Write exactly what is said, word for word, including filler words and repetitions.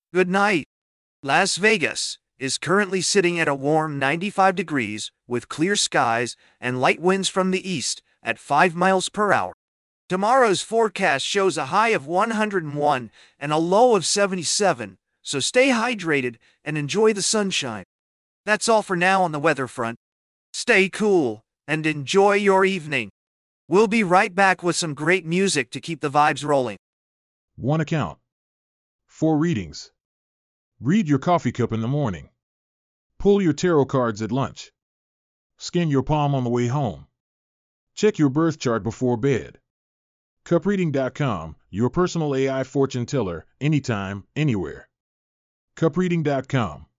Good night. Las Vegas is currently sitting at a warm ninety-five degrees with clear skies and light winds from the east at five miles per hour. Tomorrow's forecast shows a high of one hundred one and a low of seventy-seven, so stay hydrated and enjoy the sunshine. That's all for now on the weather front. Stay cool and enjoy your evening. We'll be right back with some great music to keep the vibes rolling. One account. Four readings. Read your coffee cup in the morning. Pull your tarot cards at lunch. Scan your palm on the way home. Check your birth chart before bed. cup reading dot com, your personal A I fortune teller, anytime, anywhere. cup reading dot com